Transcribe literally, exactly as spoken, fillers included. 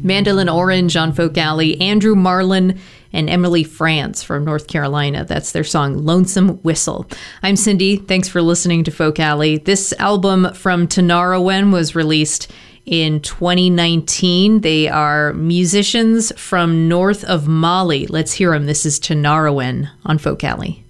Mandolin Orange on Folk Alley, Andrew Marlin and Emily France from North Carolina. That's their song Lonesome Whistle. I'm Cindy. Thanks for listening to Folk Alley. This album from Tinariwen was released in twenty nineteen. They are musicians from north of Mali. Let's hear them. This is Tinariwen on Folk Alley.